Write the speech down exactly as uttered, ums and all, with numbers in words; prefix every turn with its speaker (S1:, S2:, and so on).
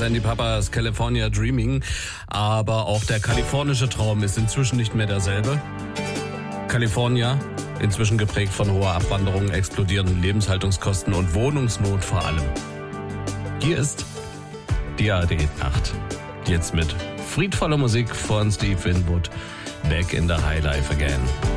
S1: Sandy Papas California Dreaming. Aber auch der kalifornische Traum ist inzwischen nicht mehr derselbe. California, inzwischen geprägt von hoher Abwanderung, explodierenden Lebenshaltungskosten und Wohnungsnot vor allem. Hier ist die A R D-Nacht. Jetzt mit friedvoller Musik von Steve Winwood. Back in the High Life again.